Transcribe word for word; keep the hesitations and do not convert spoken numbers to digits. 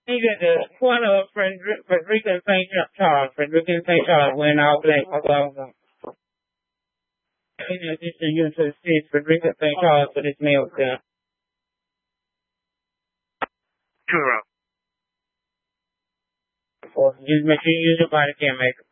那个的换了 Frederica Saint Charles, Frederica Saint Charles went out late. Oklahoma. In addition, you should see Frederica Saint Charles for this meal gun. Sure. Just make sure you use your body cam, make